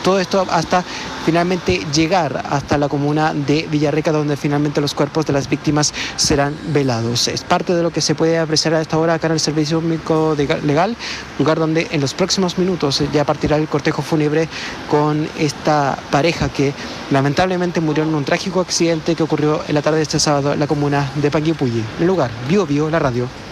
todo esto hasta finalmente llegar hasta la comuna de Villarrica, donde finalmente los cuerpos de las víctimas serán velados. Es parte de lo que se puede apreciar a esta hora acá en el Servicio Público Legal, lugar donde en los próximos minutos ya partirá el cortejo fúnebre con esta pareja que lamentablemente murió en un trágico accidente que ocurrió en la tarde de este sábado en la comuna de Panguipulli. En el lugar, Bio Bio, la radio.